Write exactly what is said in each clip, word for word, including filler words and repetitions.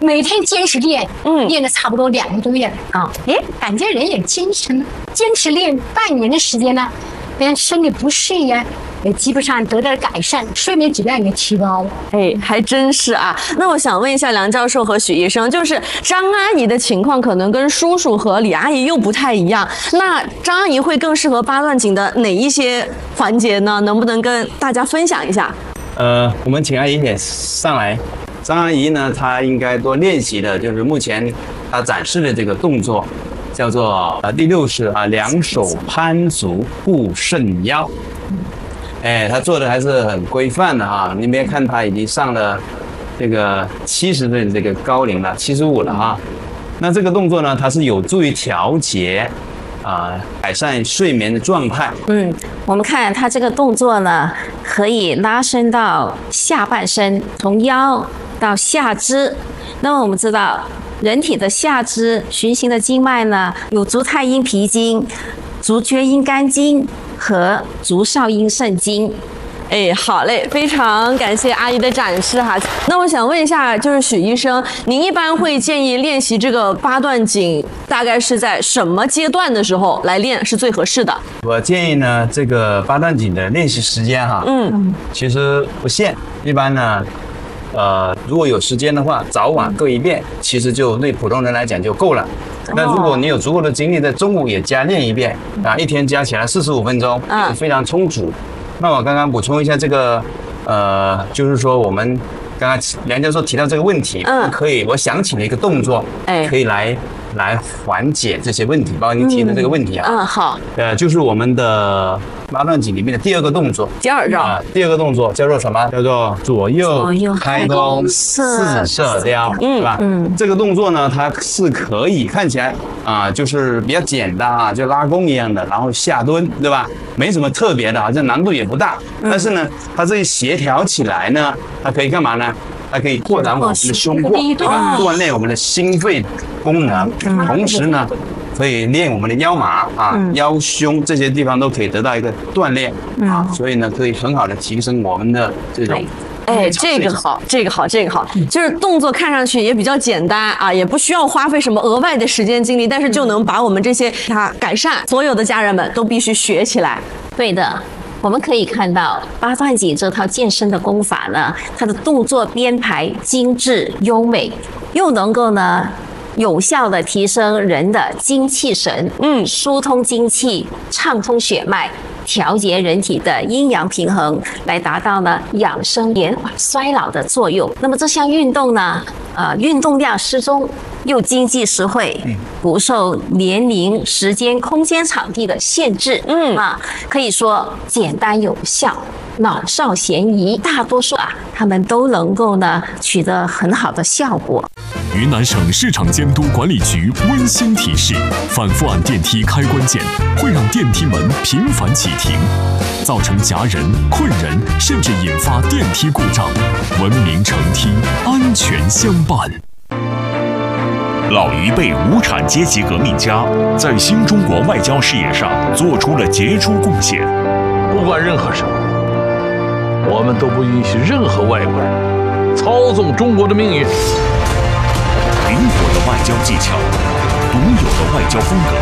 每天坚持练，嗯，练了差不多两个多月了啊，哎，感觉人也精神了。坚持练半年的时间呢，连身体不适呀，也基本上得到改善，睡眠质量也提高了。 哎，还真是啊。那我想问一下梁教授和许医生，就是张阿姨的情况可能跟叔叔和李阿姨又不太一样，那张阿姨会更适合八段锦的哪一些环节呢？能不能跟大家分享一下？ 呃，我们请阿姨也上来。张阿姨呢，她应该多练习的就是目前她展示的这个动作，叫做呃第六式啊，两手攀足护肾腰。哎，她做的还是很规范的哈。你别看她已经上了这个七十岁的这个高龄了，七十五了哈。那这个动作呢，它是有助于调节啊、呃，改善睡眠的状态。 嗯，我们看它这个动作呢，可以拉伸到下半身，从腰到下肢。那么我们知道，人体的下肢循行的经脉呢，有足太阴脾经、足厥阴肝经和足少阴肾经。 哎，好嘞，非常感谢阿姨的展示哈。那我想问一下，就是许医生，您一般会建议练习这个八段锦，大概是在什么阶段的时候来练是最合适的？ 我建议呢，这个八段锦的练习时间哈，嗯，其实不限，一般呢，呃，如果有时间的话，早晚各一遍，其实就对普通人来讲就够了。那如果你有足够的精力，在中午也加练一遍啊，一天加起来四十五分钟，嗯，非常充足。那我刚刚补充一下这个，呃，就是说我们刚刚梁教授提到这个问题，嗯，可以，我想起了一个动作，哎，可以来来缓解这些问题，包括您提的这个问题啊， 嗯，好， 呃，就是我们的八段锦里面的第二个动作， 第二招啊，第二个动作叫做什么？叫做左右开弓四射雕，是吧？嗯，这个动作呢，它是可以看起来啊，就是比较简单啊，就拉弓一样的，然后下蹲，对吧？没什么特别的，好像难度也不大。但是呢，它这一协调起来呢，它可以干嘛呢？它可以扩展我们的胸廓，对吧？锻炼我们的心肺功能，同时呢，可以练我们的腰马啊、腰胸这些地方都可以得到一个锻炼啊，所以呢，可以很好的提升我们的这种。 哎，这个好，这个好，这个好，就是动作看上去也比较简单啊，也不需要花费什么额外的时间精力，但是就能把我们这些它改善。所有的家人们都必须学起来。 对的。我们可以看到八段锦这套健身的功法呢，它的动作编排精致优美，又能够呢有效的提升人的精气神，嗯，疏通精气，畅通血脉，调节人体的阴阳平衡，来达到呢养生延缓衰老的作用。那么这项运动呢，呃，运动量适中，又经济实惠，不受年龄、时间、空间、场地的限制，嗯啊，可以说简单有效，老少咸宜，大多数啊，他们都能够呢取得很好的效果。 云南省市场监督管理局温馨提示：反复按电梯开关键会让电梯门频繁启停，造成夹人、困人，甚至引发电梯故障。文明乘梯，安全相伴。 老一辈无产阶级革命家在新中国外交事业上做出了杰出贡献。 不管任何什么，我们都不允许任何外国人操纵中国的命运。 灵活的外交技巧，独有的外交风格。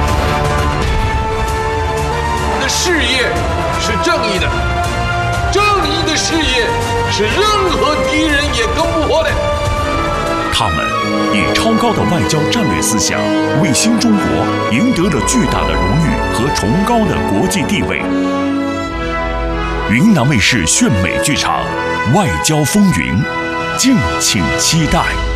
我们的事业是正义的，正义的事业是任何敌人也攻不破的。 他们以超高的外交战略思想，为新中国赢得了巨大的荣誉和崇高的国际地位。云南卫视炫美剧场《外交风云》，敬请期待。